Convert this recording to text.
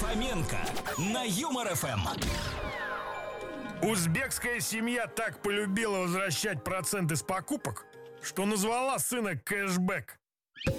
Фоменко на Юмор ФМ. Узбекская семья так полюбила возвращать проценты с покупок, что назвала сына Кэшбэк.